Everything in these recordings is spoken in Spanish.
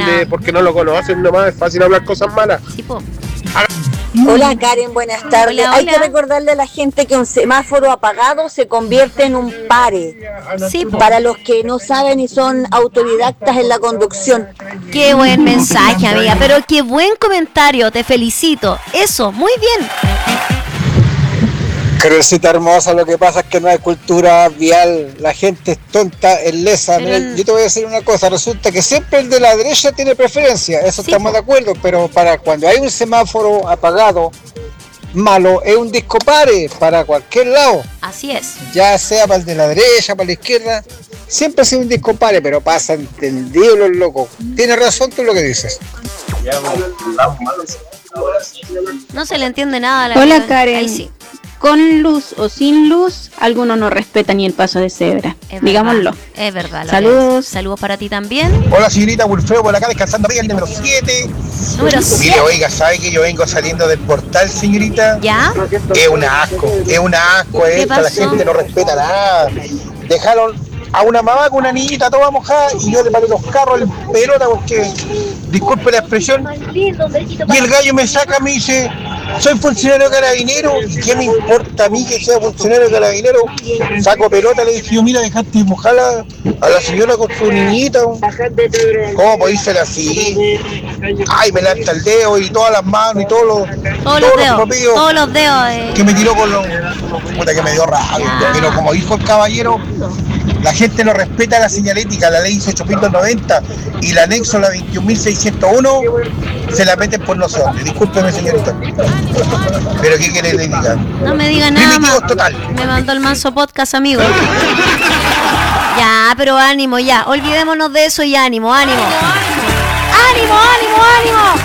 alcalde, porque no lo conocen nomás, es fácil hablar cosas malas. Sí, po. Hola Karen, buenas tardes. Hola, Hay hola. que recordarle a la gente que un semáforo apagado se convierte en un pare. Sí, po. Para los que no saben y son autodidactas en la conducción. Qué buen mensaje, amiga, pero qué buen comentario, te felicito. Eso, muy bien. Carecita hermosa, lo que pasa es que no hay cultura vial, la gente es tonta, es lesa. Pero Mira, yo te voy a decir una cosa, resulta que siempre el de la derecha tiene preferencia, eso Sí, estamos po. de acuerdo, pero para cuando hay un semáforo apagado, malo, es un disco pare para cualquier lado, Así es. ya sea para el de la derecha, para la izquierda, siempre ha sido un disco pare, pero pasa entendido los locos. Tienes razón tú lo que dices. No se le entiende nada a la Hola amiga. Karen, Ahí sí. con luz o sin luz, algunos no respetan ni el paso de cebra, Es digámoslo. verdad, es verdad. Saludos. Saludos para ti también. Hola señorita Wilfredo, por acá descansando arriba, el número 7. Número Mire, 7. oiga, ¿sabe que yo vengo saliendo del portal, señorita? ¿Ya? Es un asco ¿Qué esta, la pasó? gente no respeta nada. Dejaron a una mamá con una niñita toda mojada y yo le paré los carros en pelota porque, disculpe la expresión, y el gallo me saca, me dice, soy funcionario carabinero, ¿qué me importa a mí que sea funcionario carabinero? Saco pelota, le dije yo, mira, dejaste mojar a la señora con su niñita. ¿Cómo podéis ser así? Ay, me levanta el dedo y todas las manos y todos los Dedos. tobillos. Todos los dedos. Que me tiró con los... Puta que me dio rabia. Ya. Pero como dijo el caballero, la gente no respeta la señalética, la ley 18.090 y la anexo, la 21.601, se la meten por no sé dónde. Discúlpeme, señorita. Pero ¿qué quiere que le diga? No me diga nada más. Primitivos total. Me mandó el manso podcast, amigo. Ya, pero ánimo, ya. Olvidémonos de eso y ánimo, ánimo. ¡Ánimo, ánimo, ánimo!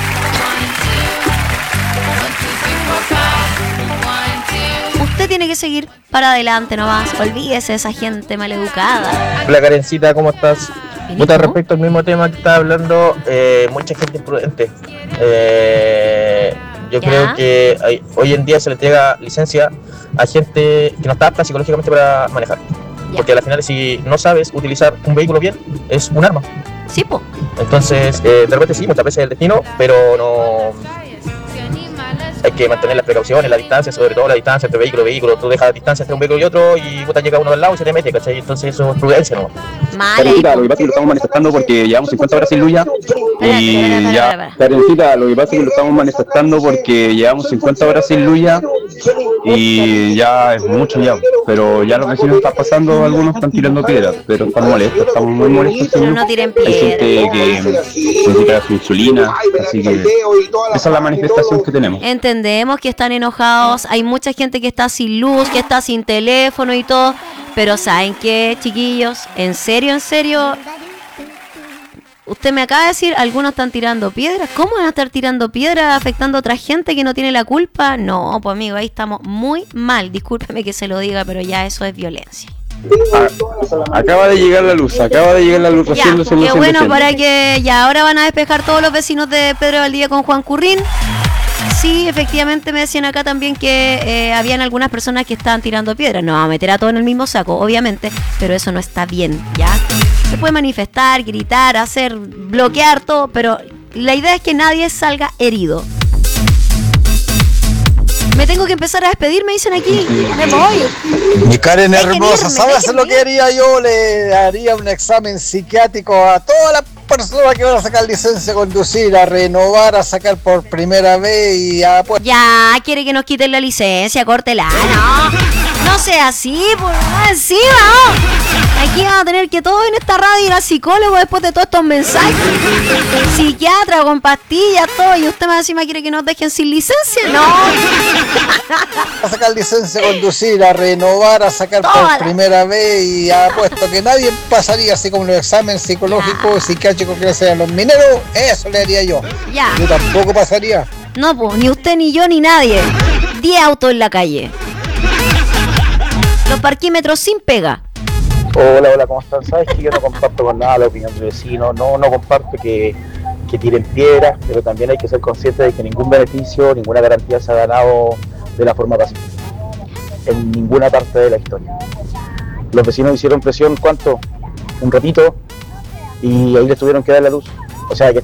Usted tiene que seguir para adelante nomás. Olvídese de esa gente maleducada. Hola Karencita, ¿cómo estás? Bien, Puta, ¿y tú? respecto al mismo tema que estaba hablando, mucha gente imprudente. Yo ¿Ya? creo que hoy en día se le entrega licencia a gente que no está apta psicológicamente para manejar. Ya. Porque al final, si no sabes utilizar un vehículo bien, es un arma. Sí, po. Entonces, de repente sí, muchas veces es el destino, pero no... Hay que mantener las precauciones, la distancia, sobre todo la distancia entre vehículo y vehículo. Tú dejas la distancia entre un vehículo y otro y puta, llega uno del lado y se te mete, ¿cachai? Entonces eso es prudencia, ¿no? Mal. Karencita, lo que pasa es que lo estamos manifestando porque llevamos 50 horas sin luz ya. Y ya, Karencita, lo que pasa es que lo estamos manifestando porque llevamos 50 horas sin luz ya. Y ya es mucho ya. Pero ya los vecinos están pasando, algunos están tirando piedras. Pero estamos molestos, estamos muy molestos. Pero no tiren Hay gente piedras. que necesita su insulina. Así que esa es la manifestación que tenemos. Entendemos que están enojados, hay mucha gente que está sin luz, que está sin teléfono y todo, pero ¿saben qué, chiquillos? En serio, usted me acaba de decir, algunos están tirando piedras. ¿Cómo van a estar tirando piedras afectando a otra gente que no tiene la culpa? No, pues amigo, ahí estamos muy mal, discúlpeme que se lo diga, pero ya eso es violencia. Acaba de llegar la luz, Ya, qué bueno para que ya ahora van a despejar todos los vecinos de Pedro de Valdivia con Juan Currín. Sí, efectivamente me decían acá también que habían algunas personas que estaban tirando piedras. No, a meter a todo en el mismo saco, obviamente, pero eso no está bien, ¿ya? Se puede manifestar, gritar, hacer, bloquear todo, pero la idea es que nadie salga herido. Me tengo que empezar a despedir, me dicen aquí. Me voy. Mi Karen Dejen hermosa, irme, ¿sabes dejen lo que haría yo? Le haría un examen psiquiátrico a todas las personas que van a sacar licencia de conducir, a renovar, a sacar por primera vez y a... Pues, Ya, quiere que nos quiten la licencia, córtela. No sea así, por encima. Aquí vamos a tener que todos en esta radio ir al psicólogo después de todos estos mensajes. Psiquiatra con pastillas, todo. Y usted más encima quiere que nos dejen sin licencia. No. a sacar licencia de conducir, a renovar, a sacar Tómala. por primera vez y apuesto que nadie pasaría así como los exámenes psicológicos, psiquiátricos que hacen los mineros, eso le haría yo. Ya. Yo tampoco pasaría. No, pues, ni usted, ni yo, ni nadie. 10 autos en la calle. Los parquímetros sin pega. Hola, ¿cómo están? Sabes que yo no comparto con nada la opinión del vecino, no comparto que tiren piedras, pero también hay que ser consciente de que ningún beneficio, ninguna garantía se ha ganado de la forma pacífica, en ninguna parte de la historia. Los vecinos hicieron presión, ¿cuánto? Un ratito, y ahí les tuvieron que dar la luz. O sea, que